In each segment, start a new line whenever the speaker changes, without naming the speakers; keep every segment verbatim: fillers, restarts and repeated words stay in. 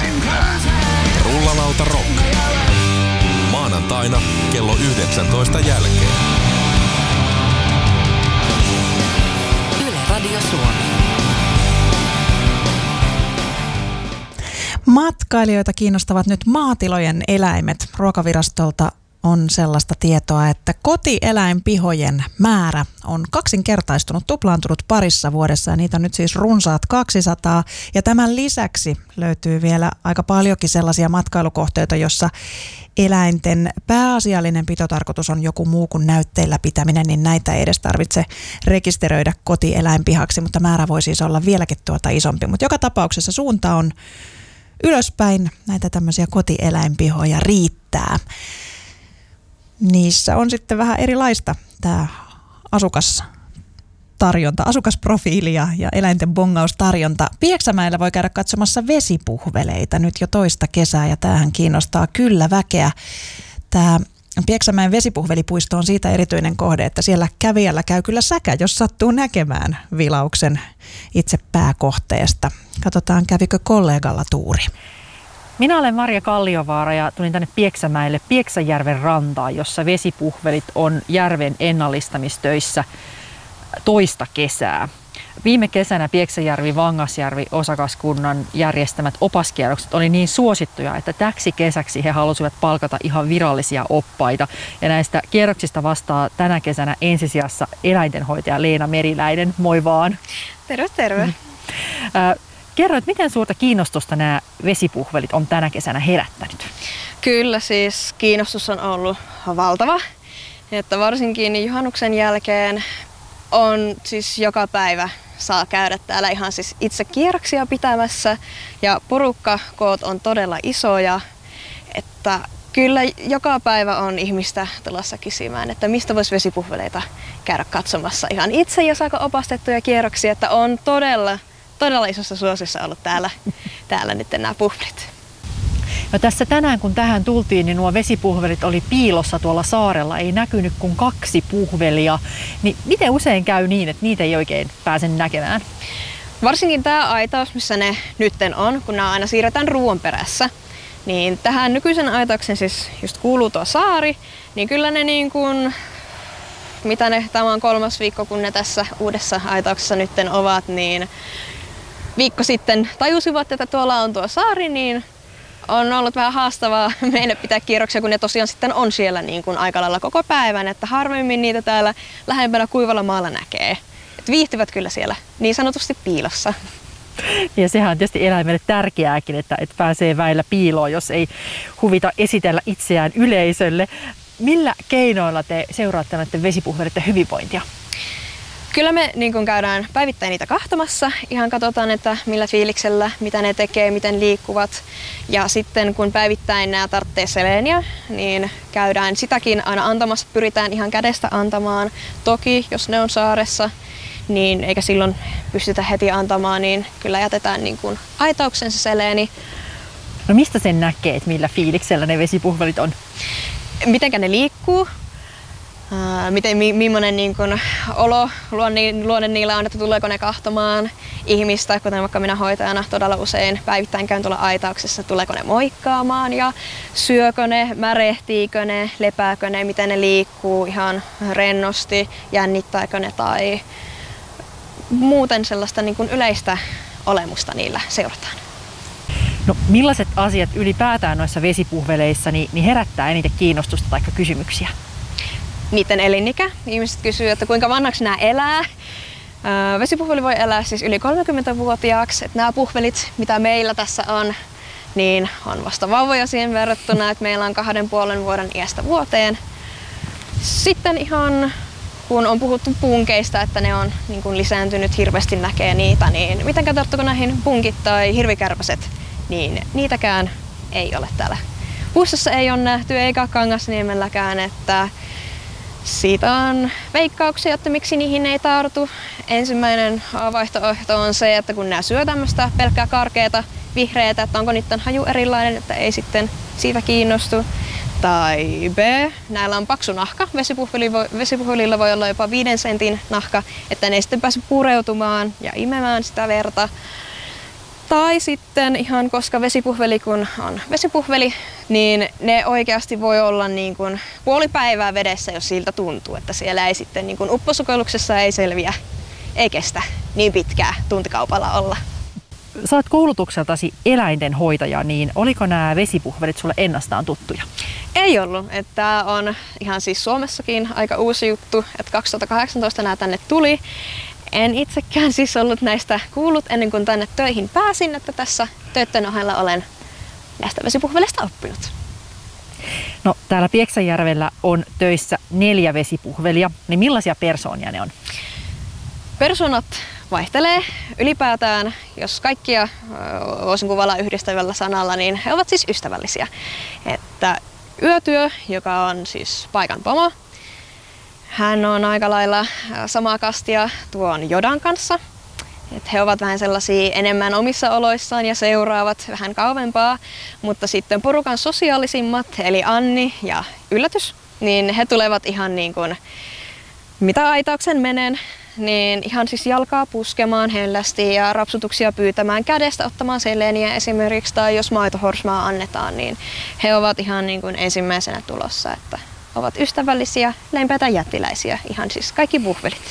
keksintää.
Rullalauta Rock. Maanantaina kello yhdeksäntoista jälkeen.
Yle Radio Suomi.
Matkailijoita kiinnostavat nyt maatilojen eläimet. Ruokavirastolta on sellaista tietoa, että kotieläinpihojen määrä on kaksinkertaistunut, tuplaantunut parissa vuodessa ja niitä on nyt siis runsaat kaksisataa. Ja tämän lisäksi löytyy vielä aika paljonkin sellaisia matkailukohteita, jossa eläinten pääasiallinen pitotarkoitus on joku muu kuin näytteillä pitäminen, niin näitä ei edes tarvitse rekisteröidä kotieläinpihaksi, mutta määrä voi siis olla vieläkin tuota isompi. Mutta joka tapauksessa suunta on ylöspäin, näitä tämmöisiä kotieläinpihoja riittää. Niissä on sitten vähän erilaista tämä asukastarjonta, asukasprofiili ja, ja eläinten bongaustarjonta. Pieksämäellä voi käydä katsomassa vesipuhveleita nyt jo toista kesää ja tämähän kiinnostaa kyllä väkeä. Tämä Pieksämäen vesipuhvelipuisto on siitä erityinen kohde, että siellä kävijällä käy kyllä säkä, jos sattuu näkemään vilauksen itse pääkohteesta. Katsotaan, kävikö kollegalla tuuri.
Minä olen Marja Kalliovaara ja tulin tänne Pieksämäelle Pieksäjärven rantaan, jossa vesipuhvelit on järven ennallistamistöissä toista kesää. Viime kesänä Pieksäjärvi-Vangasjärvi osakaskunnan järjestämät opaskierrokset oli niin suosittuja, että täksi kesäksi he halusivat palkata ihan virallisia oppaita. Ja näistä kierroksista vastaa tänä kesänä ensisijassa eläintenhoitaja Leena Meriläinen. Moi vaan.
Terve, terve.
Mm. Äh, Kerro, että miten suurta kiinnostusta nämä vesipuhvelit on tänä kesänä herättänyt?
Kyllä, siis kiinnostus on ollut valtava. Että varsinkin juhannuksen jälkeen on siis joka päivä saa käydä täällä ihan siis itse kierroksia pitämässä. Ja porukkakoot on todella isoja. Että kyllä joka päivä on ihmistä tulossa kysymään, että mistä voisi vesipuhveleita käydä katsomassa ihan itse ja saako opastettuja kierroksia. Että on todella... Todella isossa suosiossa ollut täällä, täällä nyt nämä puhvelit.
No tässä tänään kun tähän tultiin, niin nuo vesipuhvelit oli piilossa tuolla saarella. Ei näkynyt kuin kaksi puhvelia. Niin miten usein käy niin, että niitä ei oikein pääse näkemään?
Varsinkin tämä aitaus, missä ne nytten on, kun nämä aina siirretään ruoan perässä. Niin tähän nykyisen aitauksen siis just kuuluu tuo saari. Niin kyllä ne niin kuin... Mitä ne, tämä on kolmas viikko, kun ne tässä uudessa aitauksessa nytten ovat, niin viikko sitten tajusivat, että tuolla on tuo saari, niin on ollut vähän haastavaa meille pitää kierroksia, kun ne tosiaan sitten on siellä niin kuin aika lailla koko päivän, että harvemmin niitä täällä lähempänä kuivalla maalla näkee. Et viihtyvät kyllä siellä niin sanotusti piilossa.
Ja sehän on tietysti eläimelle tärkeääkin, että, että pääsee väillä piiloon, jos ei huvita esitellä itseään yleisölle. Millä keinoilla te seuraatte näiden vesipuhvelitten hyvinvointia?
Kyllä me niin kun käydään päivittäin niitä kahtomassa. Ihan katsotaan, että millä fiiliksellä, mitä ne tekee, miten liikkuvat. Ja sitten kun päivittäin nämä tarvitsee seleeniä, niin käydään sitäkin aina antamassa. Pyritään ihan kädestä antamaan. Toki, jos ne on saaressa, niin eikä silloin pystytä heti antamaan, niin kyllä jätetään niin kun aitauksen se seleeni.
No mistä sen näkee, että millä fiiliksellä ne vesipuhvelit on?
Mitenkä ne liikkuu, ää, miten, mi, millainen niin kun, olo luonne, luonne niillä on, että tuleeko ne kahtomaan ihmistä, kuten vaikka minä hoitajana todella usein päivittäin käyn tuolla aitauksessa, tuleeko ne moikkaamaan ja syökö ne, märehtiikö ne, lepääkö ne, miten ne liikkuu ihan rennosti, jännittääkö ne tai muuten sellaista niin kun yleistä olemusta niillä seurataan.
No millaiset asiat ylipäätään noissa vesipuhveleissa niin, niin herättää eniten kiinnostusta tai kysymyksiä?
Niiden elinikä. Ihmiset kysyy, että kuinka vanhaksi nämä elää. Ää, vesipuhveli voi elää siis yli kolmekymmentävuotiaaksi. Että nämä puhvelit, mitä meillä tässä on, niin on vasta vauvoja siihen verrattuna, että meillä on kahden puolen vuoden iästä vuoteen. Sitten ihan kun on puhuttu punkeista, että ne on niin kuin lisääntynyt, hirveästi näkee niitä, niin miten tarttuko näihin punkit tai hirvikärpäset, niin niitäkään ei ole täällä puistossa ei ole nähty eikä Kangasniemelläkään, että siitä on veikkauksia, että miksi niihin ei tartu. Ensimmäinen vaihtoehto on se, että kun nämä syö tämmöistä pelkkää karkeata vihreätä, että onko niiden haju erilainen, että ei sitten siitä kiinnostu. Tai B, näillä on paksu nahka. Vesipuhvelilla voi olla jopa viiden sentin nahka, että ne ei sitten pääse pureutumaan ja imemään sitä verta. Tai sitten ihan koska vesipuhveli kun on vesipuhveli, niin ne oikeasti voi olla niin kuin puoli päivää vedessä, jos siltä tuntuu, että siellä ei sitten niin kuin upposukelluksessa ei selviä, ei kestä niin pitkää tuntikaupalla olla.
Sä oot koulutukseltasi eläinten hoitaja, niin oliko nämä vesipuhvelit sulle ennastaan tuttuja?
Ei ollut. Tämä on ihan siis Suomessakin aika uusi juttu, että kaksituhattakahdeksantoista nämä tänne tuli. En itsekään siis ollut näistä kuullut ennen kuin tänne töihin pääsin, että tässä töiden ohella olen näistä vesipuhveleista oppinut.
No täällä Pieksäjärvellä on töissä neljä vesipuhvelia, niin millaisia persoonia ne on?
Persoonat vaihtelee. Ylipäätään, jos kaikkia voisin kuvalla yhdistävällä sanalla, niin he ovat siis ystävällisiä. Että yötyö, joka on siis paikan pomo, hän on aika lailla samaa kastia tuon Jodan kanssa. Että he ovat vähän sellaisia enemmän omissa oloissaan ja seuraavat vähän kauempaa. Mutta sitten porukan sosiaalisimmat, eli Anni ja Yllätys, niin he tulevat ihan niin kuin mitä aitauksen menen, niin ihan siis jalkaa puskemaan hellästi ja rapsutuksia pyytämään kädestä, ottamaan seleniä esimerkiksi, tai jos maitohorsmaa annetaan, niin he ovat ihan niin kuin ensimmäisenä tulossa, että ovat ystävällisiä, lempeitä jättiläisiä, ihan siis kaikki puhvelit.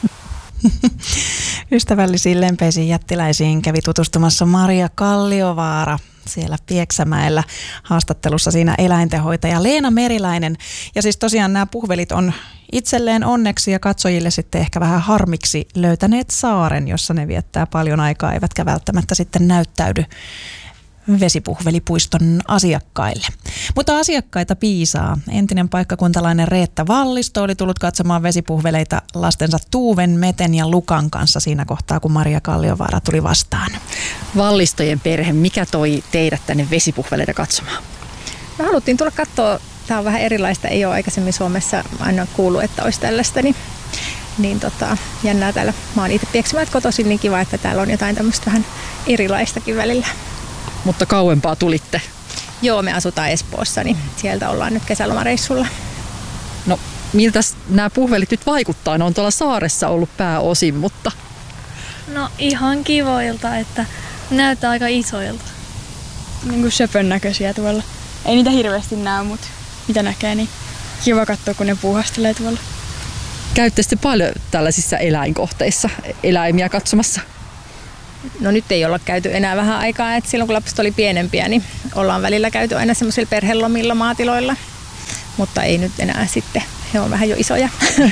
Ystävällisiin lempeisiin jättiläisiin kävi tutustumassa Maria Kalliovaara siellä Pieksämäellä haastattelussa siinä eläintenhoitaja Leena Meriläinen. Ja siis tosiaan nämä puhvelit on itselleen onneksi ja katsojille sitten ehkä vähän harmiksi löytäneet saaren, jossa ne viettää paljon aikaa, eivätkä välttämättä sitten näyttäydy vesipuhvelipuiston asiakkaille. Mutta asiakkaita piisaa. Entinen paikkakuntalainen Reetta Vallisto oli tullut katsomaan vesipuhveleita lastensa Tuuven, Meten ja Lukan kanssa siinä kohtaa, kun Maria Kalliovaara tuli vastaan.
Vallistojen perhe, mikä toi teidät tänne vesipuhveleita katsomaan?
Me haluttiin tulla katsoa. Tämä on vähän erilaista, ei ole aikaisemmin Suomessa aina kuullut, että olisi tällaista, niin, niin tota, jännää täällä. Mä oon itse Pieksämäeltä kotoisin, niin kiva, että täällä on jotain tämmöistä vähän erilaistakin välillä.
Mutta kauempaa tulitte?
Joo, me asutaan Espoossa, niin sieltä ollaan nyt kesälomareissulla.
No, miltä nämä puhvelit nyt vaikuttaa? Ne on tuolla saaressa ollut pääosin, mutta...
No ihan kivoilta, että näyttää aika isoilta. Niin kuin söpön näköisiä tuolla. Ei niitä hirveästi näe, mutta mitä näkee, niin kiva katsoa, kun ne puuhastelee tuolla.
Käytte sitten paljon tällaisissa eläinkohteissa eläimiä katsomassa?
No nyt ei olla käyty enää vähän aikaa, että silloin kun lapset oli pienempiä, niin ollaan välillä käyty aina semmoisilla perhelomilla maatiloilla. Mutta ei nyt enää sitten, he on vähän jo isoja.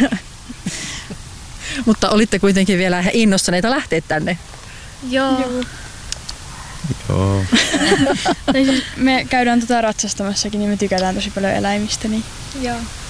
Mutta olitte kuitenkin vielä ihan innostuneita lähteä tänne?
Joo. Joo.
Joo.
Me käydään tota ratsastamassakin, niin me tykätään tosi paljon eläimistä. Niin.
Joo.